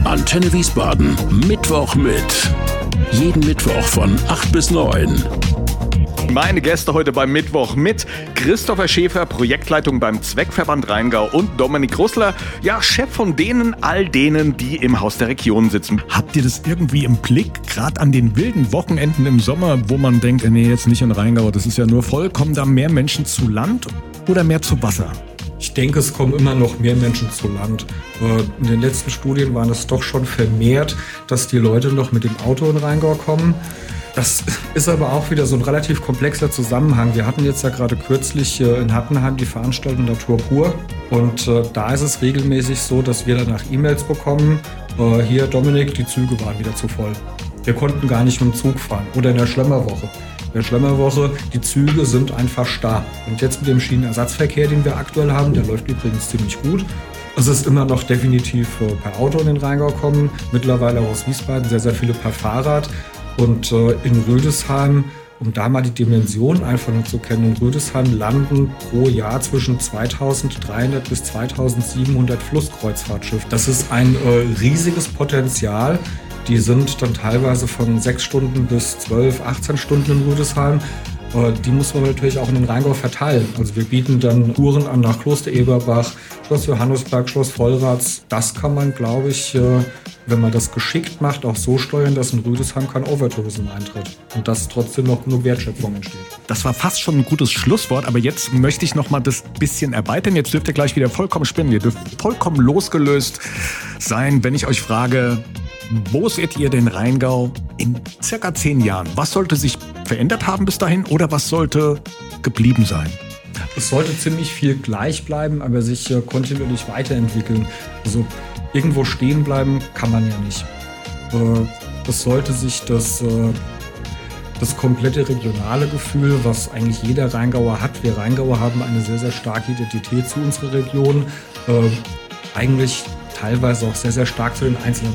Antenne Wiesbaden, Mittwoch mit. Jeden Mittwoch von 8 bis 9. Meine Gäste heute beim Mittwoch mit Christopher Schäfer, Projektleitung beim Zweckverband Rheingau, und Dominik Russler, ja, Chef von all denen, die im Haus der Region sitzen. Habt ihr das irgendwie im Blick, gerade an den wilden Wochenenden im Sommer, wo man denkt, nee, jetzt nicht in Rheingau, das ist ja nur voll, kommen da mehr Menschen zu Land oder mehr zu Wasser? Ich denke, es kommen immer noch mehr Menschen zu Land. In den letzten Studien waren es doch schon vermehrt, dass die Leute noch mit dem Auto in Rheingau kommen. Das ist aber auch wieder so ein relativ komplexer Zusammenhang. Wir hatten jetzt ja gerade kürzlich in Hattenheim die Veranstaltung Natur pur. Und da ist es regelmäßig so, dass wir danach E-Mails bekommen. Hier, Dominik, die Züge waren wieder zu voll. Wir konnten gar nicht mit dem Zug fahren. Oder in der Schlemmerwoche. In der Schlemmerwoche, die Züge sind einfach starr. Und jetzt mit dem Schienenersatzverkehr, den wir aktuell haben, der läuft übrigens ziemlich gut. Es ist immer noch definitiv per Auto in den Rheingau kommen. Mittlerweile auch aus Wiesbaden sehr, sehr viele per Fahrrad. Und in Rüdesheim, um da mal die Dimension einfach nur zu kennen, in Rüdesheim landen pro Jahr zwischen 2300 bis 2700 Flusskreuzfahrtschiffe. Das ist ein riesiges Potenzial. Die sind dann teilweise von 6 Stunden bis 12, 18 Stunden in Rüdesheim. Die muss man natürlich auch in den Rheingau verteilen. Also wir bieten dann Touren an nach Kloster Eberbach, Schloss Johannesberg, Schloss Vollrath. Das kann man, glaube ich, wenn man das geschickt macht, auch so steuern, dass in Rüdesheim kein Overtourism eintritt. Und dass trotzdem noch genug Wertschöpfung entsteht. Das war fast schon ein gutes Schlusswort, aber jetzt möchte ich noch mal das bisschen erweitern. Jetzt dürft ihr gleich wieder vollkommen spinnen. Ihr dürft vollkommen losgelöst sein, wenn ich euch frage, wo seht ihr den Rheingau in circa 10 Jahren? Was sollte sich verändert haben bis dahin oder was sollte geblieben sein? Es sollte ziemlich viel gleich bleiben, aber sich kontinuierlich weiterentwickeln. Also irgendwo stehen bleiben kann man ja nicht. Es sollte sich das komplette regionale Gefühl, was eigentlich jeder Rheingauer hat. Wir Rheingauer haben eine sehr, sehr starke Identität zu unserer Region. Eigentlich teilweise auch sehr, sehr stark zu den einzelnen